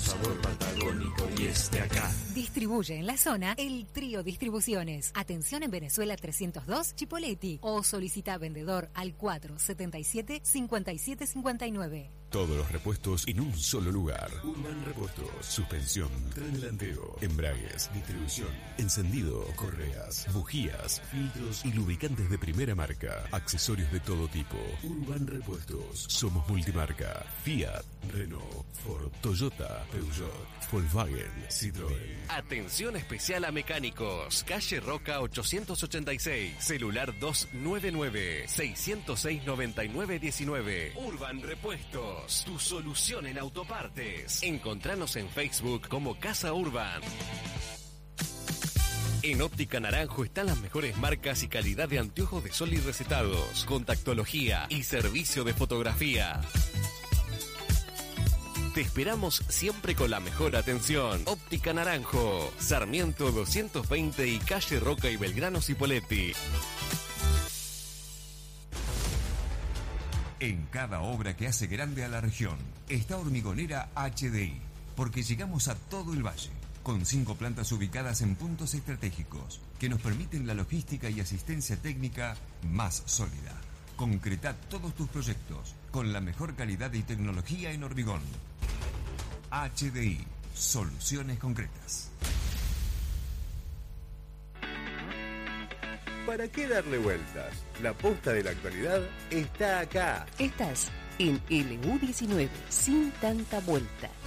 sabor patagónico y acá. Distribuye en la zona el Trío Distribuciones. Atención en Venezuela 302, Chipoleti. O solicita vendedor al 477-5759. Todos los repuestos en un solo lugar. Urban Repuestos. Suspensión, tren delantero, embragues, distribución, encendido, correas, bujías, filtros y lubricantes de primera marca. Accesorios de todo tipo. Urban Repuestos. Somos multimarca. Fiat, Renault, Ford, Toyota, Peugeot, Volkswagen, Citroën. Atención especial a mecánicos. Calle Roca 886. Celular 299-606-9919. Urban Repuestos. Tu solución en autopartes. Encontranos en Facebook como Casa Urban. En Óptica Naranjo están las mejores marcas y calidad de anteojos de sol y recetados, contactología y servicio de fotografía. Te esperamos siempre con la mejor atención. Óptica Naranjo, Sarmiento 220 y Calle Roca y Belgrano Cipolletti. En cada obra que hace grande a la región está Hormigonera HDI, porque llegamos a todo el valle, con 5 plantas ubicadas en puntos estratégicos que nos permiten la logística y asistencia técnica más sólida. Concreta todos tus proyectos con la mejor calidad y tecnología en hormigón. HDI, soluciones concretas. ¿Para qué darle vueltas? La posta de la actualidad está acá. Estás en LU19, sin tanta vuelta.